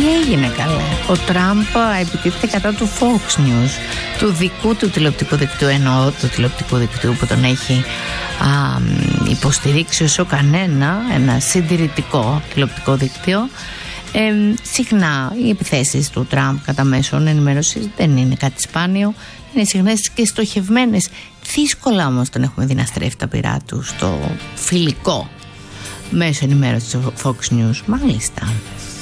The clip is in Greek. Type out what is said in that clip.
έγινε καλέ? Ο Τραμπ επιτίθεται κατά του Fox News, του δικού του τηλεοπτικού δικτύου, εννοώ του τηλεοπτικού δικτύου που τον έχει υποστηρίξει όσο κανένα, ένα συντηρητικό τηλεοπτικό δίκτυο. Συχνά οι επιθέσεις του Τραμπ κατά μέσων ενημέρωσης δεν είναι κάτι σπάνιο, είναι συχνές και στοχευμένες. Δύσκολα όμως τον έχουμε δει να στρέφει τα πυρά του στο φιλικό μέσο ενημέρωσης του Fox News. Μάλιστα.